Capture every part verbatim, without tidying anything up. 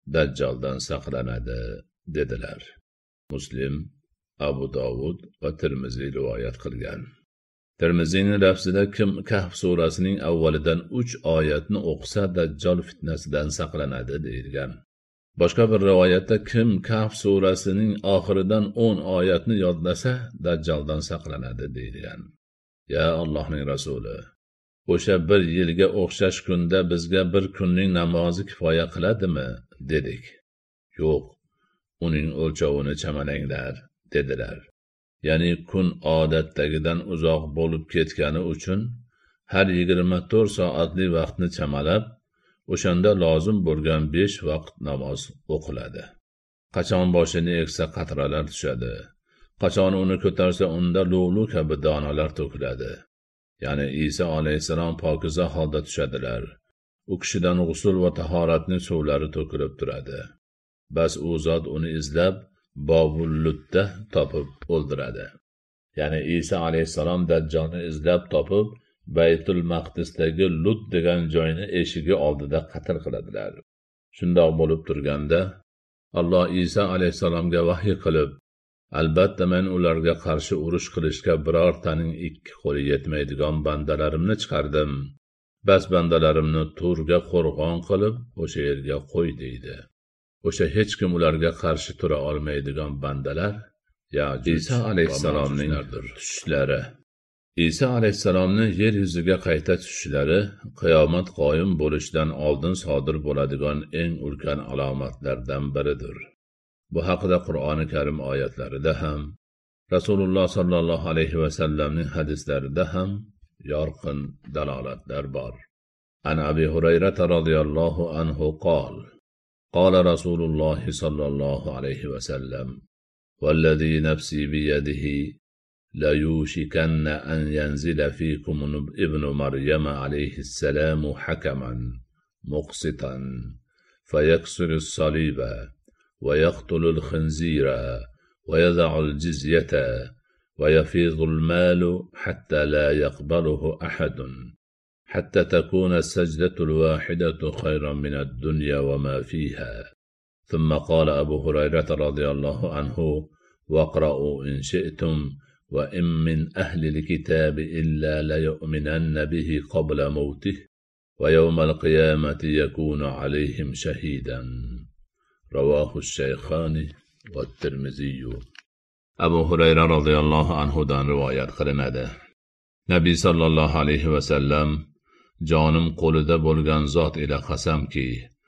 Dajjoldan saqlanadi dedilar. Muslim, Abu Dovud va Tirmiziy rivoyat qilgan. Tirmiziyning lafzida kim Kahf surasining avvalidan uch oyatni o'qisa Dajjol fitnasidan saqlanadi deyilgan. Boshqa bir rivoyatda kim Kahf surasining oxiridan o'n oyatni yodlasa Dajjoldan saqlanadi deyilgan. Ya Allohning rasuli, o'sha bir yilga o'xshash kunda bizga bir kunning namozi kifoya qiladimi dedik. Yo'q, uning o'lchovini chamalanglar dedilar. Ya'ni kun odatdagidan uzoq bo'lib ketgani uchun har yigirma to'rt soatli vaqtni chamalab, o'shanda lozim bo'lgan besh vaqt namoz o'qiladi. Qachon boshini egsa qatralar tushadi, qachon uni ko'tarsa unda lo'lu kabi donalar to'kiladi. Ya'ni Isa alayhisalom pokiza holda tushadilar. U kishidan g'usl va tahoratning suvlari to'kilib turadi. Bas u zot uni izlab Bobullutda topib o'ldiradi. Ya'ni Isa alayhisalom Dajjolni izlab topib Baytul Maqdisdagi Lut degan joyni eshigi oldida qatl qiladilar. Shundoq bo'lib turganda Alloh Isa alayhisalomga vahiy qilib, albatta men ularga qarshi urush qilishga birortaning ikki qo'li yetmaydigan bandalarimni chiqardim. Bas bandalarimni Turga qo'rg'on qilib o'sha yerga qo'y deydi. O'sha hech kim ularga qarshi tura olmaydigan bandalar ya Isa alayhisalomning tushishlari. Isa alayhisalomning yer yuziga qayta tushishlari qiyomat qoyim bo'lishidan oldin sodir bo'ladigan eng ulkan alomatlardan biridir. Bu haqida Qur'oni Karim oyatlarida ham, Rasululloh sallallohu alayhi va sallamning hadislarida ham yorqin dalolatlar bor. An Abi Hurayra radhiyallohu anhu qol: قال رسول الله صلى الله عليه وسلم والذي نفسي بيده ليوشكن أن ينزل فيكم ابن مريم عليه السلام حكما مقسطا فيكسر الصليب ويقتل الخنزير ويضع الجزية ويفيض المال حتى لا يقبله أحد حتى تكون السجدة الواحدة خيرا من الدنيا وما فيها. ثم قال أبو هريرة رضي الله عنه: واقرأوا إن شئتم وإن من أهل الكتاب إلا ليؤمنن به قبل موته ويوم القيامة يكون عليهم شهيدا. رواه الشيخان والترمذي. أبو هريرة رضي الله عنه دان روايات qilinadi. Nabiy sallallohu alayhi va sallam jonim qo'lida bo'lgan zot ila qasamki,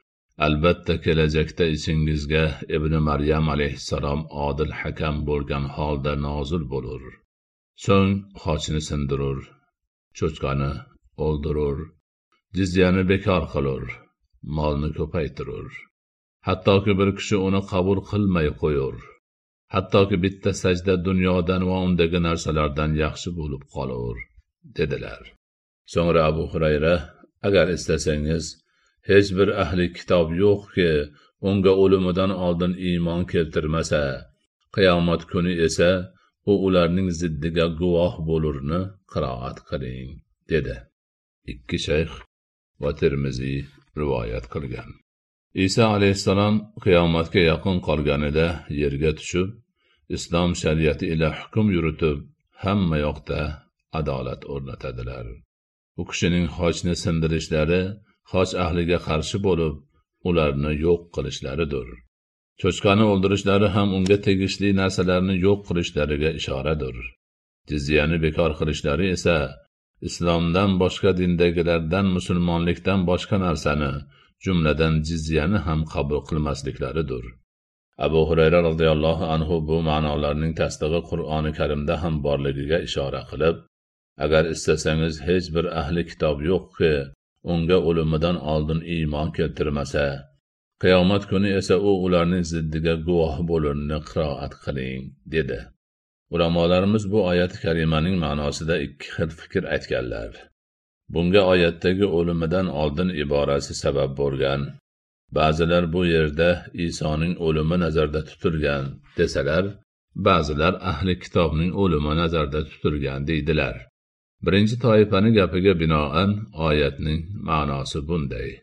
albatta kelajakda ichingizga Ibn Maryam alayhissalom odil hakam bo'lgan holda nozil bo'lur. So'ng xochni sindirur, cho'chqani o'ldirur, jizyani bekor qilur, molni ko'paytirur. Hattoki bir kishi uni qabul qilmay qo'yur. Hattoki bitta sajda dunyodan va undagi narsalardan yaxshi bo'lib qolur dedilar. So'ngra Abu Hurayra: agar istasangiz hech bir ahli kitob yo'qki unga o'limidan oldin iymon keltirmasa, qiyomat kuni esa u ularning ziddiga guvoh bo'lurni qiroat qiling dedi. Ikki shayx va Tirmiziy rivoyat qilgan. Isa alayhissalom qiyomatga yaqin qolganida yerga tushib, islom shariati ila hukm yuritib, hamma yoqda adolat o'rnatadilar. U kishining xochni sindirishlari xoch ahliga qarshi bo'lib, ularni yo'q qilishlaridir. Cho'chqani o'ldirishlari ham unga tegishli narsalarni yo'q qilishlariga ishoradir. Jizyani bekor qilishlari esa islomdan boshqa dindagilardan musulmonlikdan boshqa narsani, jumladan jizyani ham qabul qilmasliklaridir. Abu Hurayra radhiyallohu anhu bu ma'nolarning tasdig'i Qur'oni Karimda ham borligiga ishora qilib, agar istasangiz hech bir ahli kitob yo'qki unga o'limidan oldin iymon keltirmasa, qiyomat kuni esa u ularning ziddiga guvoh bo'lurni qiroat qiling dedi. Ulamolarimiz bu oyat karimaning ma'nosida ikki xil fikr aytganlar. Bunga oyatdagi o'limidan oldin iborasi sabab bo'lgan. Ba'zilar bu yerda Isoning o'limi nazarda tutilgan desalar, ba'zilar ahli kitobning o'limi nazarda tutilgan deydilar. Birinchi toifaning gapiga binoan oyatning ma'nosi bunday.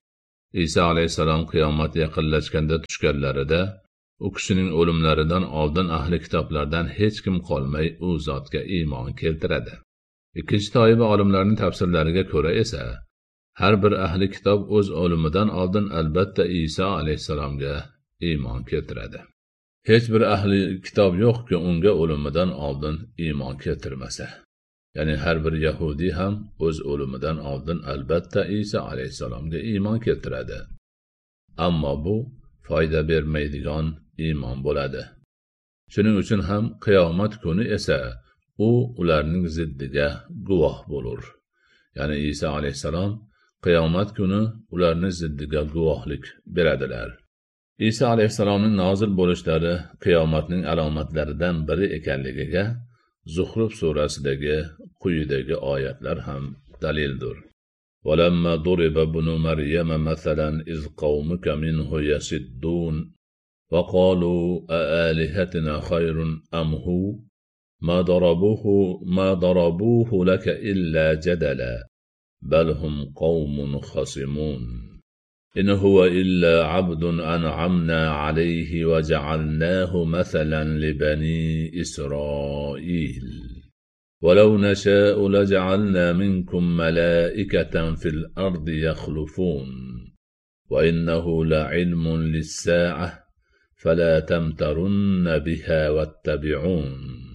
Isa alayhissalom qiyomat yaqinlashganda tushganlarida u kishining o'limlaridan oldin ahli kitoblardan hech kim qolmay u zotga iymon keltiradi. Ikkinchi toifa olimlarning tafsirlariga ko'ra esa har bir ahli kitob o'z o'limidan oldin albatta Isa alayhissalomga iymon keltiradi. Hech bir ahli kitob yo'qki unga o'limidan oldin iymon keltirmasa. Ya'ni har bir Yahudi ham o'z o'limidan oldin albatta Isa alayhissalomga iymon keltiradi. Ammo bu foyda bermaydigan iymon bo'ladi. Shuning uchun ham qiyomat kuni esa u ularning ziddiga guvoh bo'lur. Ya'ni Isa alayhissalom qiyomat kuni ularning ziddiga guvohlik beradilar. Isa alayhissalomning nozil bo'lishlari qiyomatning alomatlaridan biri ekanligiga Zuhruf surasidagi quyidagi oyatlar ham dalildir. وَلَمَّا ضُرِبَ ابْنُ مَرْيَمَ مَثَلًا إِذْ قَوْمُكَ مِنْهُ يَصِدُّونَ وَقَالُوا أَآلِهَتُنَا خَيْرٌ أَمْ هُوَ مَا ضَرَبُوهُ مَا ضَرَبُوهُ لَكَ إِلَّا جَدَلًا بَلْ هُمْ قَوْمٌ خَصِمُونَ إِنْ هُوَ إِلَّا عَبْدٌ أَنْعَمْنَا عَلَيْهِ وَجَعَلْنَاهُ مَثَلًا لِبَنِي إِسْرَائِيلَ وَلَوْ نَشَاءُ لَجَعَلْنَا مِنْكُمْ مَلَائِكَةً فِي الْأَرْضِ يَخْلُفُونَ وَإِنَّهُ لَعِلْمٌ لِلسَّاعَةِ فَلَا تَمْتَرُنَّ بِهَا وَاتَّبِعُونِ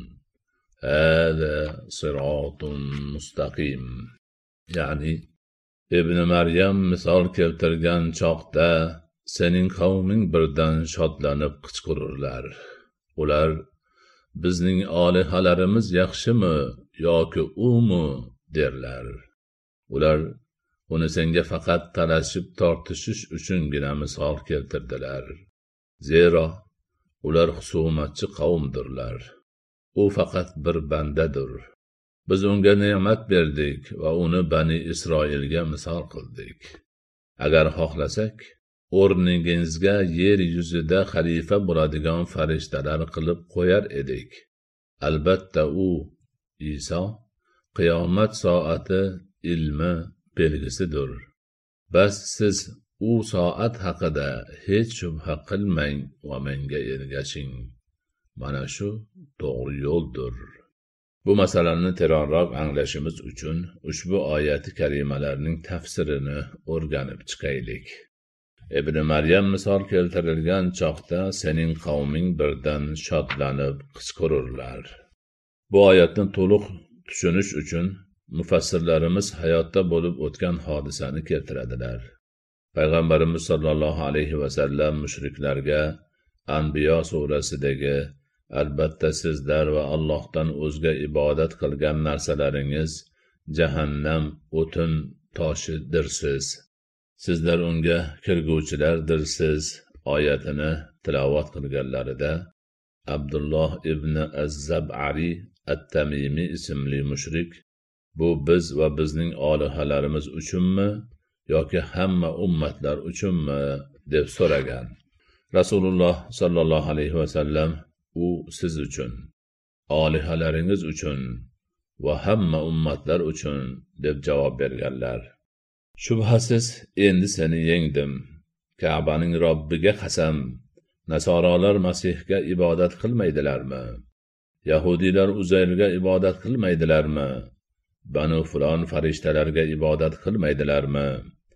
هَذَا صِرَاطٌ مُسْتَقِيمٌ. Ya'ni Ibn Maryam misol keltirgan chaqda sening qavming birdan shodlanib qichqirurlar. Ular bizning olihalarimiz yaxshimi yoki umi derlar. Ular uni senga faqat talashib tortishish uchungina misol keltirdilar. Zero ular husumatchi qavmdirlar. U faqat bir bandadir. Biz unga ne'mat berdik va uni Bani Isroilga misol qildik. Agar xohlasak, o'rningizga yer yuzida xalifa bo'ladigan farishtalar qilib qo'yar edik. Albatta u, Iso, qiyomat soati ilmi belgisidir. Bas siz u soat haqida hech shubha qilmang va menga ergashing. Mana shu to'g'ri yo'ldir. Bu masalani teranroq anglashimiz uchun ushbu oyati karimalarning tafsirini o'rganib chiqaylik. Ibn Maryam misol keltirilgan chaqda sening qavming birdan shodlanib qichqirurlar. Bu oyatni to'liq tushunish uchun mufassirlarimiz hayotda bo'lib o'tgan hodisani keltiradilar. Payg'ambarimiz sollallohu alayhi va sallam mushriklarga Anbiyo surasidagi albatta sizlar va Allohdan o'zga ibodat qilgan narsalaringiz jahannam o'tin toshidirsiz. Sizlar unga kirguvchilardirsiz oyatini tilovat qilganlarida Abdulloh ibn Az-Zab'ari At-Tamimi ismli mushrik bu biz va bizning olihalarimiz uchunmi yoki hamma ummatlar uchunmi deb so'ragan. Rasululloh sollallohu alayhi va sallam u siz uchun, olihalaringiz uchun va hamma ummatlar uchun deb javob berganlar. Shubhasiz endi seni yengdim. Ka'baning Robbiga qasam, Nasorolar Masihga ibodat qilmaydilarmi? Yahudiylar Uzayrga ibodat qilmaydilarmi? Banu Fulon farishtalarga ibodat qilmaydilarmi?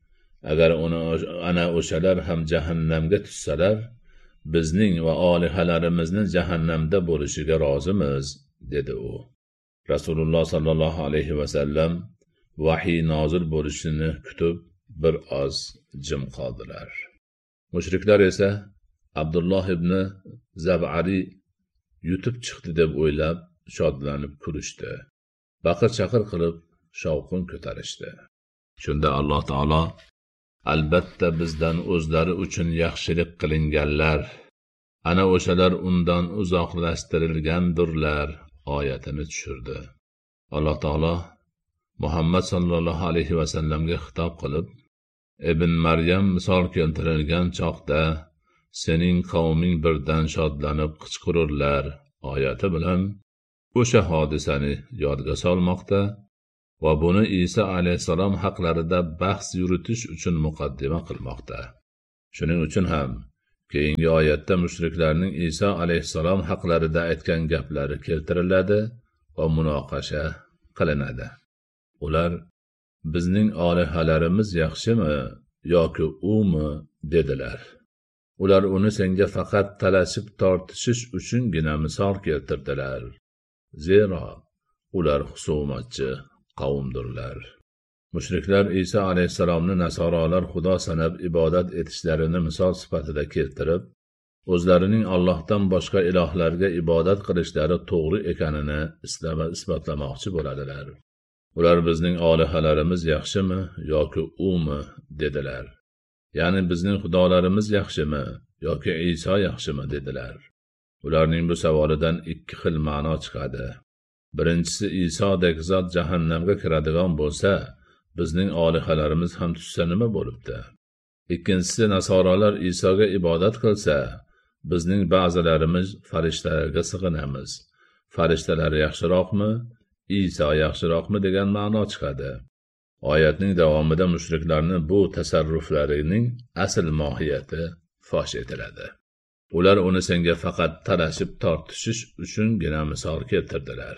Agar uni ana o'shalar ham jahannamga tushsalar, bizning va olihalarimizni jahannamda bo'lishiga rozimiz, dedi u. Rasululloh sallallohu alayhi va sallam vahiy nozil bo'lishini kutib bir oz jim qoldilar. Mushriklar esa Abdulloh ibn Zab'ari yutib chiqdi deb o'ylab shodlanib kulishdi. Baqir-chaqir qilib shovqin ko'tarishdi. Shunda Alloh taolo albatta bizdan o'zlari uchun yaxshilik qilinganlar, ana o'shalar undan uzoqlashtirilgandirlar oyatini tushirdi. Alloh taolo Muhammad sallallohu alayhi va sallamga xitob qilib, Ibn Maryam misol keltirilgan chaqda sening qavming birdan shodlanib qichqirurlar oyati bilan o'sha hodisani yodga solmoqda va buni Isa alayhissalom haqlarida bahs yuritish uchun muqaddima qilmoqda. Shuning uchun ham keyingi oyatda mushriklarning Isa alayhissalom haqlarida aytgan gaplari keltiriladi va munoqasha qilinadi. Ular bizning olihalarimiz yaxshimi yoki umi dedilar. Ular uni senga faqat talashib tortishish uchungina misol keltirdilar. Zero ular husumatchi qavmdirlar. Mushriklar Isa alayhissalomni nasoralar xudo sanab ibodat etishlarini misol sifatida keltirib, o'zlarining Allohdan boshqa ilohlarga ibodat qilishlari to'g'ri ekanini isbotlamoqchi bo'ladilar. Ular bizning olihalarimiz yaxshimi yoki umi dedilar. Ya'ni bizning xudolarimiz yaxshimi yoki Iso yaxshimi dedilar. Ularning bu savolidan ikki xil ma'no chiqadi. Birinchisi, Isodek zot jahannamga kiradigan bo'lsa, bizning olihalarimiz ham tushsa nima bo'libdi? Ikkinchisi, nasoralar Isoga ibodat qilsa, bizning ba'zilarimiz farishtalarga sig'inamiz. Farishtalar yaxshiroqmi, Iso yaxshiroqmi degan ma'no chiqadi. Oyatning davomida mushriklarning bu tasarruflarining asl mohiyati fosh etiladi. Ular uni senga faqat talashib tortishish uchungina misol keltirdilar.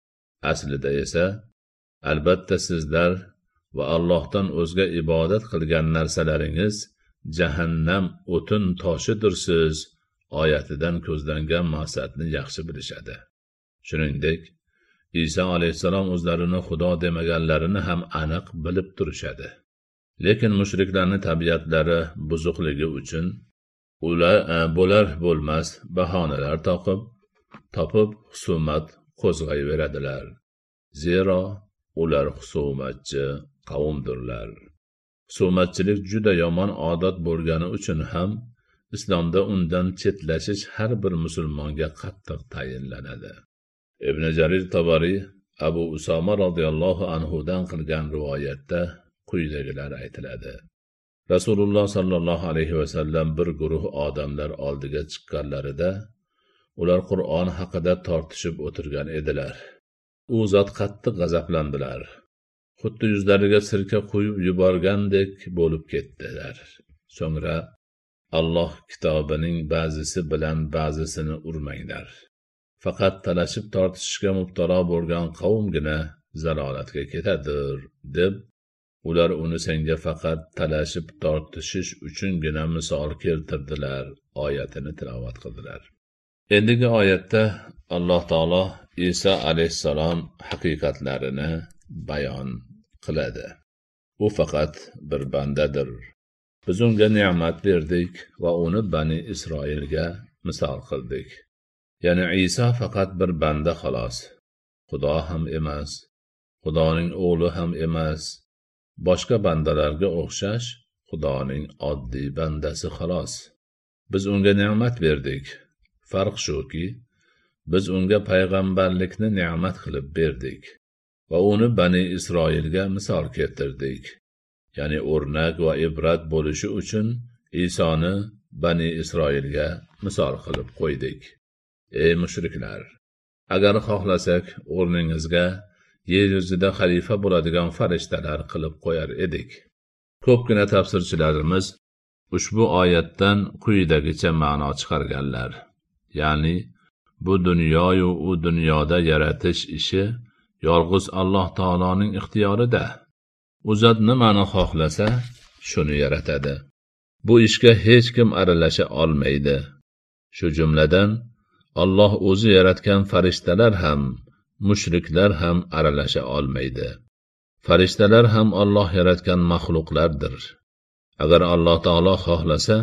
Aslida esa, albatta sizlar va Allohdan o'zga ibodat qilgan narsalaringiz jahannam o'tin toshidirsiz oyatidan ko'zlangan maqsadni yaxshi bilishadi. Shuningdek, Isa alayhissalom o'zlarini xudo demaganlarini ham aniq bilib turishadi. Lekin mushriklarning tabiatlari buzuqligi uchun ular bo'lar bo'lmas bahonalar topib, topib husumat qo'zg'ayveradilar. Zero ular husumatchi qavmdirlar. Husumatchilik juda yomon odat bo'lgani uchun ham islomda undan chetlashish har bir musulmonga qattiq tayinlanadi. Ibn Jarir Tabari Abu Usama radhiyallohu anhu dan qilgan rivoyatda quyidagilar aytiladi. Rasululloh sallallohu alayhi va sallam bir guruh odamlar oldiga chiqqanlarida ular Qur'on haqida tortishib o'tirgan edilar. U zot qattiq g'azablandilar. Xuddi yuzlariga sirka quyib yuborgandek bo'lib ketdilar. So'ngra Alloh kitobining ba'zisi bilan ba'zisini urmanglar. Faqat talashib tortishishga mubtalo bo'lgan qavmgina zalolatga ketadir, deb ular uni senga faqat talashib tortishish uchungina misol keltirdilar oyatini tilovat qildilar. Endigi oyatda Alloh taolo Isa alayhissalom haqiqatlarini bayon qiladi. U faqat bir bandadir. Biz unga ne'mat berdik va uni Bani Isroilga misol qildik. Ya'ni Isa faqat bir banda xolos. Xudo ham emas, Xudoning o'g'li ham emas. Boshqa bandalarga o'xshash Xudoning oddiy bandasi xolos. Biz unga ne'mat berdik. Farq shuki, biz unga payg'ambarlikni ne'mat qilib berdik va uni Bani Isroilga misol keltirdik. Ya'ni o'rnak va ibrat bo'lishi uchun Isoni Bani Isroilga misol qilib qo'ydik. Ey mushriklar, agar xohlasak o'rningizga yer yuzida xalifa bo'ladigan farishtalar qilib qo'yar edik. Ko'pgina tafsirchilarimiz ushbu oyatdan quyidagicha ma'no chiqarganlar. Ya'ni bu dunyoyu u dunyoda yaratish ishi yolg'iz Alloh taoloning ixtiyorida. U zot nimani xohlasa, shuni yaratadi. Bu ishga hech kim aralasha olmaydi. Shu jumladan Alloh o'zi yaratgan farishtalar ham, mushriklar ham aralasha olmaydi. Farishtalar ham Alloh yaratgan maxluqlardir. Agar Alloh taolo xohlasa,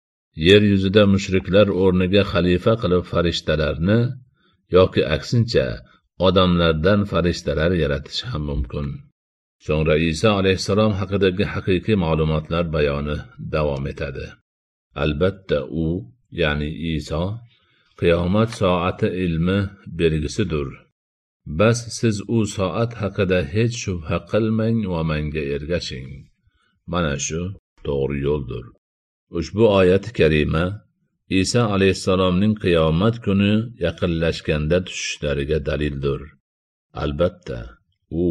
yer yuzida mushriklar o'rniga xalifa qilib farishtalarni yoki aksincha odamlardan farishtalar yaratish ham mumkin. So'ngra Isa alayhissalom haqidagi haqiqiy ma'lumotlar bayoni davom etadi. Albatta u, ya'ni Isa, qiyomat soati ilmi belgisidir. Bas siz u soat haqida hech shubha qilmang va menga ergashing. Mana shu to'g'ri yo'ldir. Ushbu oyat-i karima Isa alayhissalomning qiyomat kuni yaqinlashganda tushishlariga dalildir. Albatta, u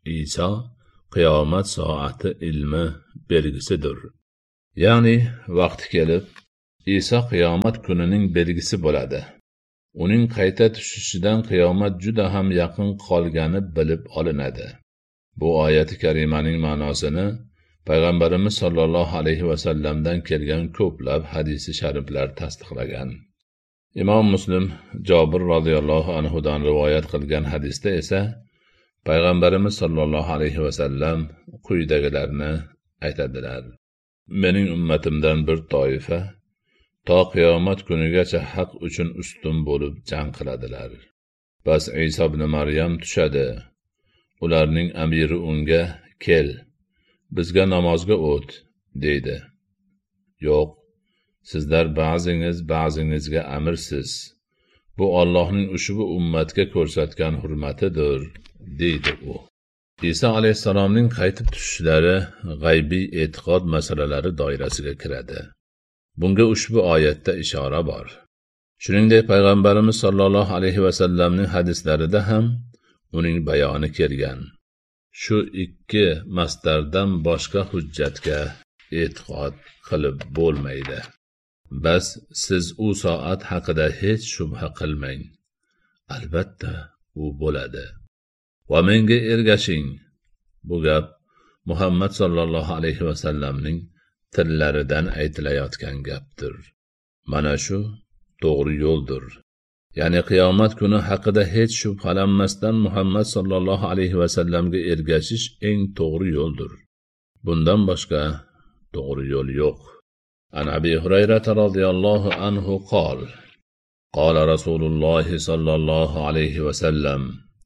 Iso qiyomat soati ilmi belgisidir. Ya'ni vaqti kelib Iso qiyomat kunining belgisi bo'ladi. Uning qayta tushishidan qiyomat juda ham yaqin qolgani bilib olinadi. Bu oyati karimaning ma'nosini Payg'ambarimiz sollallohu alayhi va sallamdan kelgan ko'plab hadisi shariflar tasdiqlagan. Imom Muslim Jobir radhiyallohu anhu dan rivoyat qilgan hadisda esa Payg'ambarimiz sollallohu alayhi va sallam quyidagilarni aytadilar: Mening ummatimdan bir toifa to qiyomat kunigacha haq uchun ustun bo'lib jang qiladilar. Bas Iso ibn Maryam tushadi. Ularning amiri unga: "Kel, bizga namozga o't", deydi. "Yo'q, sizlar ba'zingiz ba'zingizga amirsiz. Bu Allohning ushbu ummatga ko'rsatgan hurmatidir", deydi u. Iso alayhissalomning qaytib tushishlari g'aybiy e'tiqod masalalari doirasiga kiradi. Bunga ushbu oyatda ishora bor. Shuningdek, Payg'ambarimiz sollallohu alayhi va sallamning hadislarida ham uning bayoni kelgan. Shu ikki masdardan boshqa hujjatga e'tiqod qilib bo'lmaydi. Bas siz u soat haqida hech shubha qilmang. Albatta, u bo'ladi. Va menga ergashing. Bu gap Muhammad sollallohu alayhi va sallamning tillaridan aytilayotgan gapdir. Mana shu to'g'ri yo'ldir. Ya'ni qiyomat kuni haqida hech shubhalanmasdan Muhammad sollallohu alayhi va sallamga ergashish eng to'g'ri yo'ldir. Bundan boshqa to'g'ri yo'l yo'q. An Abi Hurayra radhiyallohu anhu qol: Qala Rasululloh sallallohu alayhi va sallam: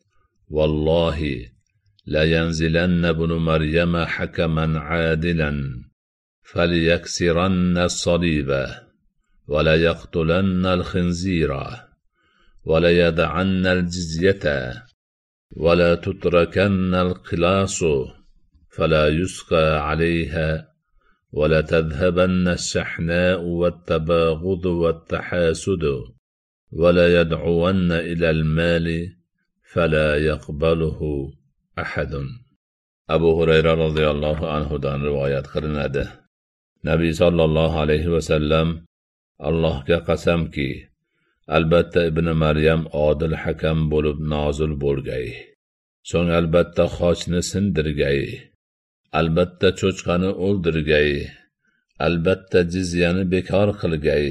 Wallahi la yanzilanna ibn Maryama hakaman adilan falyaksiranna as-saliba wa la yaqtulanna al-khinzira wa la yad'anna al-jizyata wa la tutrakanna al-qilasu fala yusqa 'alayha wa la tadhhabanna ash-shahna'u wat-tabaghud wat-tahasud wa la yad'uwanna ila al-mali fala yaqbaluhu ahadun. Abu Hurayra radhiyallohu anhu dan rivoyat qilinadi. Nabiy sallallohu alayhi va sallam: Allohga qasamki, albatta ibn Maryam odil hakam bo'lib nozil bo'lgay. So'ng albatta xochni sindirgay. Albatta cho'chqani o'ldirgay. Albatta jizyani bekor qilgay.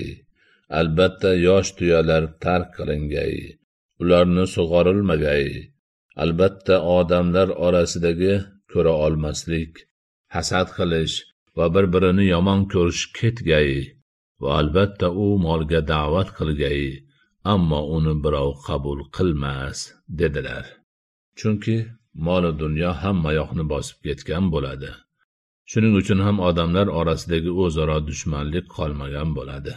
Albatta yosh tuyalar tark qilingay. Ularni sug'orilmagay. Albatta odamlar orasidagi ko'ra olmaslik, hasad qilish va bir-birini yomon ko'rish ketgay. Va albatta u molga da'vat qilgay, ammo uni birov qabul qilmas, dedilar. Chunki mol va dunyo hamma yoqni bosib ketgan bo'ladi. Shuning uchun ham odamlar orasidagi o'zaro dushmanlik qolmagan bo'ladi.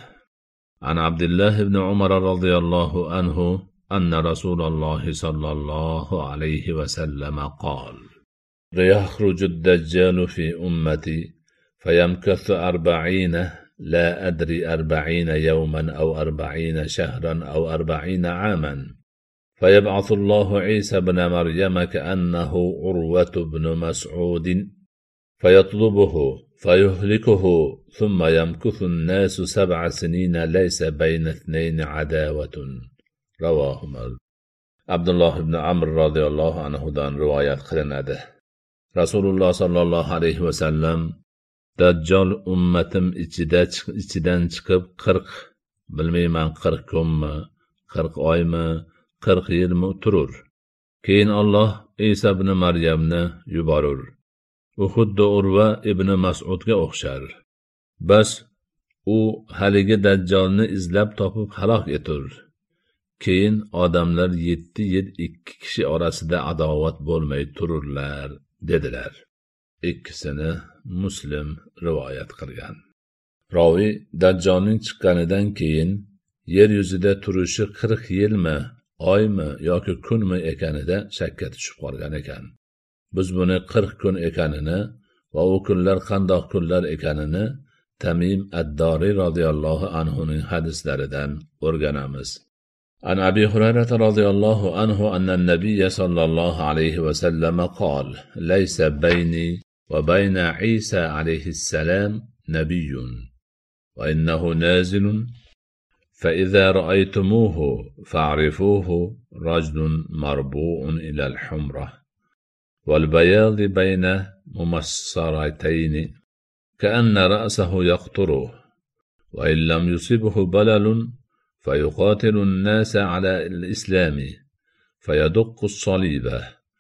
An Abdullah ibn Umar radhiyallohu anhu anna Rasululloh sallallohu alayhi va sallam qol: "Yakhruju ad-dajjalu fi ummati fayamkathu arba'ina la adri arba'ina yawman aw arba'ina shahran aw arba'ina 'aman fayab'athu Allahu Isa ibn Maryam ka'annahu Urwatu ibn Mas'ud fayatlubuhu fayuhlikuhu thumma yamkuthu an-nasu sab'a sinina laysa bayna ithnayn 'adawatun." Ravohu Muslim. Abdulloh ibn Amr radhiyallohu anhu dan rivoyat qilinadi. Rasululloh sallallohu alayhi va sallam: Dajjal ummatim ichida ichidan chiqib qirq, bilmayman qirq kunmi, qirq oymi, qirq yilmi turur. Keyin Alloh Isa ibn Maryamni yuborur. U xuddi Urva ibn Mas'udga o'xshar. Bas u haligi Dajjalni izlab topib halok etur. Keyin odamlar yetti yil ikki kishi orasida adovat bo'lmay tururlar, dedilar. Ikkisini Muslim rivoyat qilgan. Ravi Dajjalning chiqqanidan keyin yer yuzida turishi qirq yilmi, oymi yoki kunmi ekanida shakka tushib qolgan ekan. Biz buni qirq kun ekanini va u kunlar qandoq kunlar ekanini Tamim ad-Dori radhiyallohu anhu ning hadislaridan o'rganamiz. عن أبي هريرة رضي الله عنه أن النبي صلى الله عليه وسلم قال: ليس بيني وبين عيسى عليه السلام نبي، وإنه نازل، فإذا رأيتموه فاعرفوه رجل مربوع إلى الحمرة والبياض بين ممصرتين كأن رأسه يقطره، وإن لم يصبه بلل فيقاتل الناس على الإسلام فيدق الصليب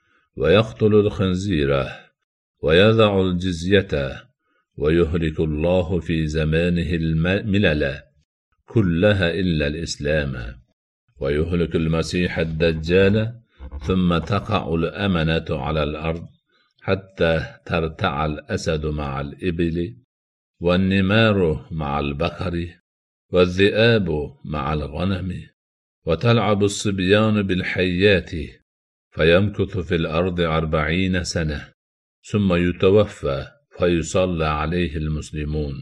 ويقتل الخنزير ويضع الجزية، ويهلك الله في زمانه الملل كلها إلا الإسلام، ويهلك المسيح الدجال، ثم تقع الأمنة على الأرض حتى ترتع الأسد مع الإبل، والنمار مع البقر، والذئاب مع الغنم، وتلعب الصبيان بالحيات، فيمكث في الأرض أربعين سنة ثم يتوفى فيصلى عليه المسلمون.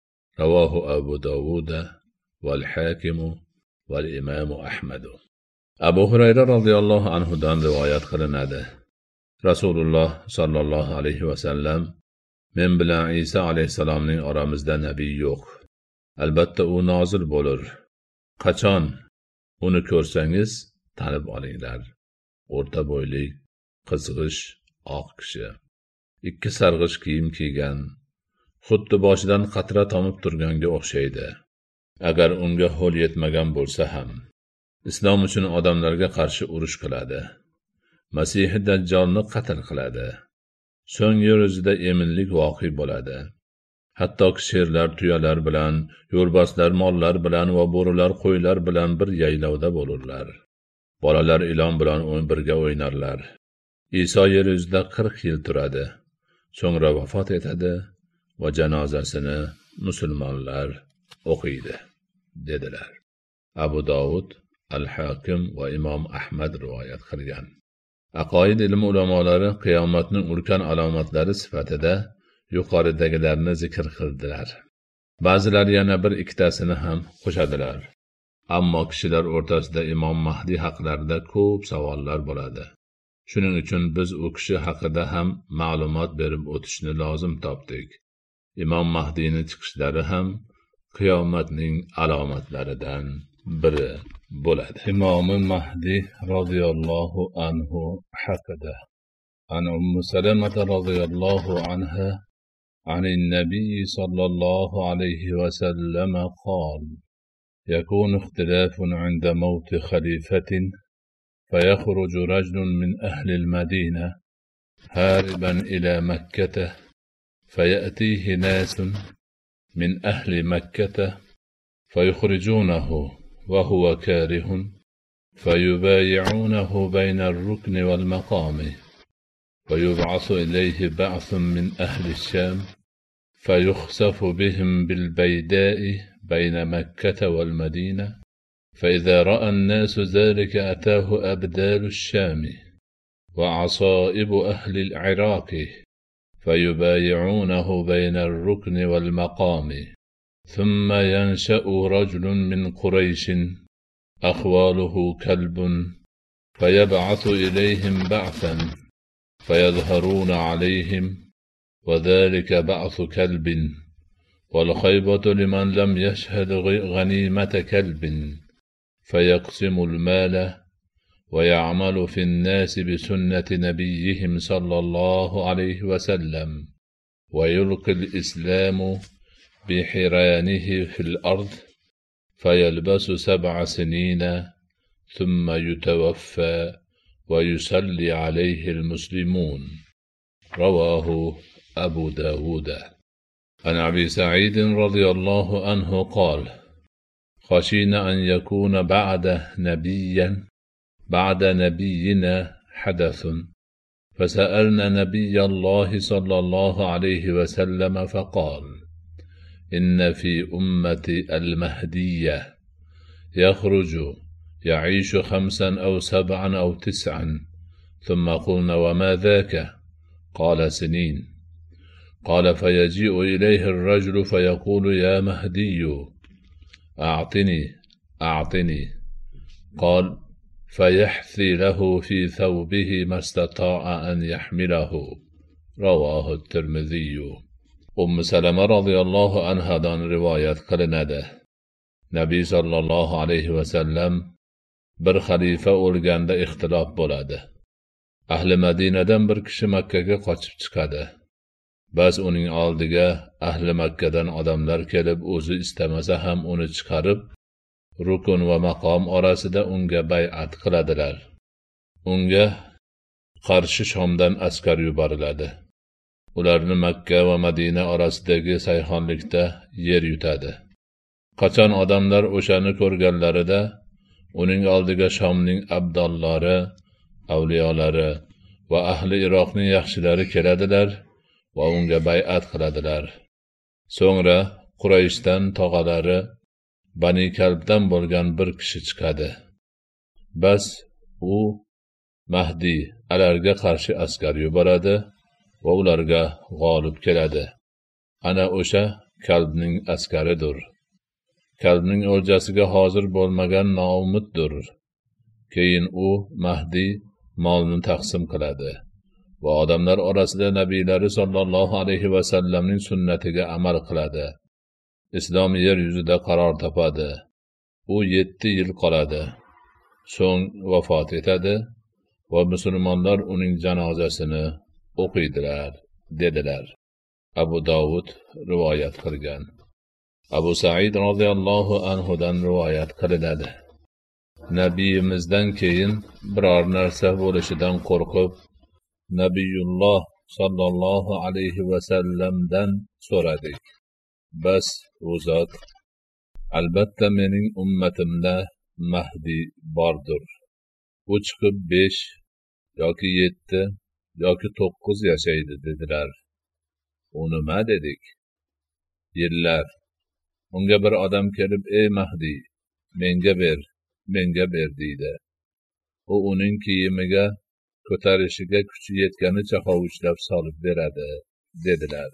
رواه أبو داود والحاكم والإمام أحمد. أبو هريرة رضي الله عنه دان روايات قلناده: Rasululloh sallallohu alayhi vasallam: men bilan Isa alayhissalomning oramizda nabiy yo'q. Albatta u nozil bo'lur. Qachon uni ko'rsangiz tanib olinglar. O'rta bo'yli, qizg'ish, oq kishi. Ikki sarg'ish kiyim kiygan, xuddi boshidan qatra tomib turganga o'xshaydi. Agar unga ho'l yetmagan bo'lsa ham, islom uchun odamlarga qarshi urush qiladi. Masihi Dajjolni qatl qiladi. So'ng yer yuzida eminlik voqi bo'ladi. Hatto sherlar tuyalar bilan, yo'lbarslar mollar bilan va bo'rilar qo'ylar bilan bir yaylovda bo'lurlar. Bolalar ilon bilan birga o'ynarlar. Iso yer yuzida qirq yil turadi. So'ngra vafot etadi va janozasini musulmonlar o'qiydi, dedilar. Abu Dovud, Al-Hakim va Imom Ahmad rivoyat qilgan. Aqoid ilmi ulamolari qiyomatning ulkan alomatlari sifatida yuqoridagilarni zikr qildilar. Ba'zilar yana bir ikkitasini ham qo'shadilar. Ammo kishilar o'rtasida Imom Mahdi haqlarida ko'p savollar bo'ladi. Shuning uchun biz u kishi haqida ham ma'lumot berib o'tishni lozim topdik. Imom Mahdining chiqishlari ham qiyomatning alomatlaridan biri bo'ladi. Imom Mahdi radhiyallohu anhu haqida an Ummu Salamah radhiyallohu anha عن النبي صلى الله عليه وسلم قال: يكون اختلاف عند موت خليفة، فيخرج رجل من أهل المدينة هاربا إلى مكة، فيأتيه ناس من أهل مكة فيخرجونه وهو كاره، فيبايعونه بين الركن والمقام، ويبعث إليه بعث من أهل الشام فيخسف بهم بالبيداء بين مكة والمدينة، فإذا رأى الناس ذلك أتاه أبدال الشام وعصائب أهل العراق فيبايعونه بين الركن والمقام، ثم ينشأ رجل من قريش أخواله كلب فيبعث إليهم بعثا فيظهرون عليهم، وذلك بعث كلب، والخيبة لمن لم يشهد غنيمة كلب، فيقسم المال ويعمل في الناس بسنة نبيهم صلى الله عليه وسلم، ويلقي الإسلام بحرانه في الأرض، فيلبس سبع سنين ثم يتوفى ويصلي عليه المسلمون. رواه أبو داود. عن أبي سعيد رضي الله عنه قال: خشينا أن يكون بعد نبيا بعد نبينا حدث، فسألنا نبي الله صلى الله عليه وسلم فقال: إن في أمتي المهدية يخرج يعيش خمسا أو سبعا أو تسعا. ثم قلنا: وما ذاك؟ قال: سنين. قال: فيجيء إليه الرجل فيقول: يا مهدي أعطني أعطني، قال فيحثي له في ثوبه ما استطاع أن يحمله. رواه الترمذي. أم سلمة رضي الله عنها دان روايات قلنده. Nabiy sallallohu alayhi va sallam bir xalifa o'lganda ixtilof bo'ladi. Ahli Madinadan bir kishi Makkaga qochib chiqadi. Bas uning oldiga ahli Makkadan odamlar kelib, o'zi istamasa ham uni chiqarib, rukun va maqom orasida unga bay'at qiladilar. Unga qarshi Shomdan askar yuboriladi. Ularni Makka va Madina orasidagi sayhonlikda yer yutadi. Qachon odamlar o'shani ko'rganlarida uning oldiga Shomning abdollari, avliyolari va ahli Iroqning yaxshilari keladilar va unga bay'at qiladilar. So'ngra Qurayshdan tog'alari Bani Kalbdan bo'lgan bir kishi chiqadi. Bas u Mahdi alarga qarshi askar yuboradi va ularga g'olib keladi. Ana o'sha Kalbning askaridir. Kalbning o'ljasiga hozir bo'lmagan noumiddir. Keyin u Mahdi molni taqsim qiladi va odamlar orasida nabiylari sallallohu alayhi va sallamning sunnatiga amal qiladi. Islom yer yuzida qaror topadi. U yetti yil qoladi. So'ng vafot etadi va musulmonlar uning janozasini o'qiydilar, dedilar. Abu Dovud rivoyat qilgan. Abu Sa'id radhiyallohu anhudan rivoyat qilinadi. Nabiyimizdan keyin biror narsa bo'lishidan qo'rqib, Nabiyulloh sallallohu alayhi va sallamdan so'radik. Bas u zot, albatta mening ummatimda Mahdi bordir. U chiqib besh yoki yetti yoki to'qqiz yashaydi dedilar. U nima dedik? Yillar. Unga bir odam kelib, ey Mahdi, menga ber, menga ber deydi. U uning kiyimiga ko'tarishiga kuchi yetganicha hovuchlab solib beradi, dedilar.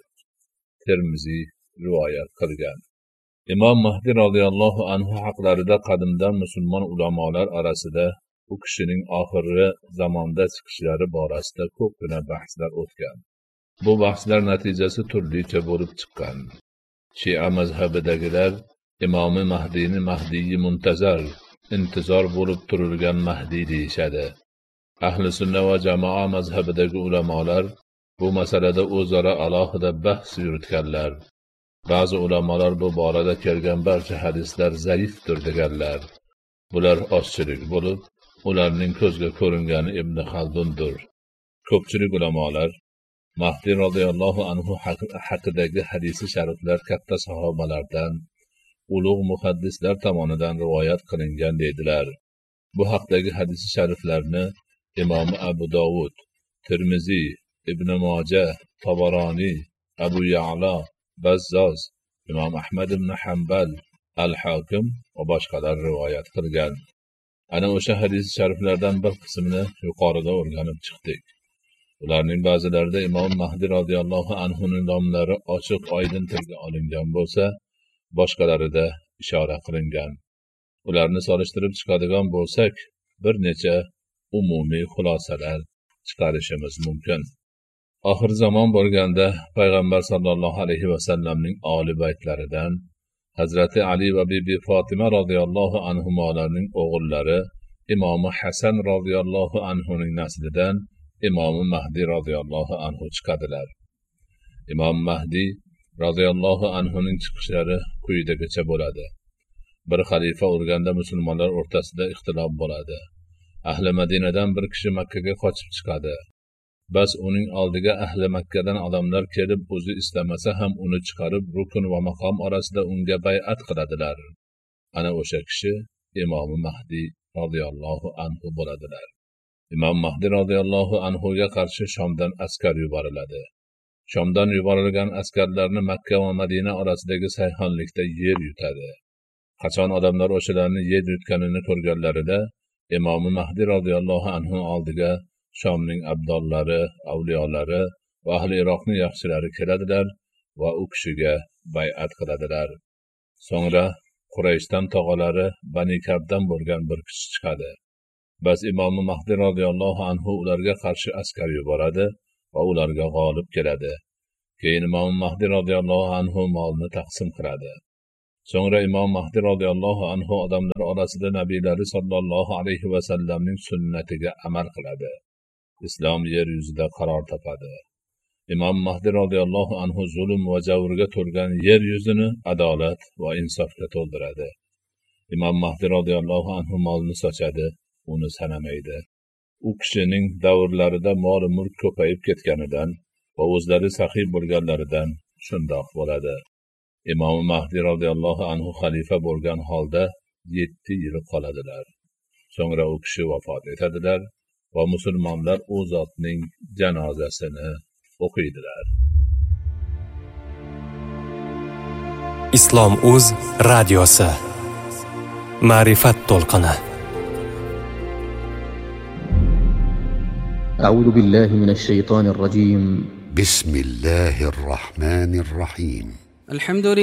Termiziy rivoyat qilgan. Imom Mahdi radhiyallohu anhu haqlarida qadimdan musulmon ulamolar orasida u kishining oxirgi zamonda chiqishlari borasida ko'pgina bahslar o'tgan. Bu bahslar natijasi turlicha bo'lib chiqqan. Shia mazhabidagilar Imomi Mahdini Mahdiyi muntazar, intizor bo'lib turilgan Mahdi deyishadi. Ahli sunna va jamoa mazhabidagi ulamolar bu masalada o'zaro alohida bahs yuritganlar. Ba'zi ulamolar bu borada kelgan barcha hadislar zaifdir deganlar. Bular ozchilik bo'lib, ularning ko'zga ko'ringani Ibn Xaldundir. Ko'pchilik ulamolar Mahdi radhiyallohu anhu haqidagi hadisi shariflar katta sahobalardan, ulug' muhaddislar tomonidan rivoyat qilingan deydilar. Bu haqdagi hadisi shariflarni Imom Abu Dovud, Tirmiziy, Ibn Moja, Tabaroni, Abu Ya'la, Bazzoz, Imom Ahmad ibn Hanbal, Al-Hakim va boshqalar rivoyat qilgan. Ana o'sha hadis shariflardan bir qismini yuqorida o'rganib chiqdik. Ularning ba'zilarida Imom Mahdi radhiyallohu anhuning nomlari ochiq oydin tilga olingan bo'lsa, boshqalarida ishora qilingan. Ularni solishtirib chiqadigan bo'lsak, bir necha umumiy xulosalar chiqarishimiz mumkin. Oxir zamon bo'lganda payg'ambar sallallohu alayhi va sallamning oli baytlaridan Hazrati Ali va bibi Fatima radhiyallohu anhumolarning o'g'illari Imom Hasan radhiyallohu anhuning naslidan Imom Mahdi radhiyallohu anhu chiqadilar. Imom Mahdi radhiyallohu anhuning chiqishlari quyidagicha bo'ladi. Bir xalifa o'lganda musulmonlar o'rtasida ixtilof bo'ladi. Ahli Madinadan bir kishi Makkaga qochib chiqadi. Bas uning oldiga ahli Makkadan odamlar kelib, o'zi istamasa ham uni chiqarib, rukun va maqom orasida unga bay'at qiladilar. Ana o'sha kishi Imom Mahdi radhiyallohu anhu bo'ladilar. Imom Mahdi radhiyallohu anhuga qarshi Shomdan askar yuboriladi. Shomdan yuborilgan askarlarni Makka va Madina orasidagi sayhonlikda yer yutadi. Qachon odamlar o'shalarni yer yutganini ko'rganlarida Imom Mahdi radhiyallohu anhu oldiga Shomning abdollari, avliyolari va ahli Iroqning yaxshilari keladilar va u kishiga bay'at qiladilar. So'ngra Qurayshdan tog'alari Bani Kabdan bo'lgan bir kishi chiqadi. Bas Imom Mahdi radhiyallohu anhu ularga qarshi askar yuboradi va ularga g'olib keladi. Keyin Imom Mahdi radhiyallohu anhu molni taqsim qiladi. So'ngra Imom Mahdi radhiyallohu anhu odamlar orasida nabiylari sallallohu alayhi va sallamning sunnatiga amal qiladi. Islom yer yuzida qaror topadi. Imom Mahdi radhiyallohu anhu zulm va javrga to'lgan yer yuzini adolat va insofga to'ldiradi. Imom Mahdi radhiyallohu anhu molni sochadi, uni sanamaydi. U kishining davrlarida mol mulk ko'payib ketganidan va o'zlari saxiy bo'lganlaridan shundoq bo'ladi. Imom Mahdi radhiyallohu anhu xalifa bo'lgan holda yetti yil qoladilar. So'ngra u kishi vafot etadilar va musulmonlar u zotning janozasini o'qiydilar. Islom Uz radiosi Ma'rifat to'lqini. أعوذ بالله من الشيطان الرجيم. بسم الله الرحمن الرحيم. الحمد لله.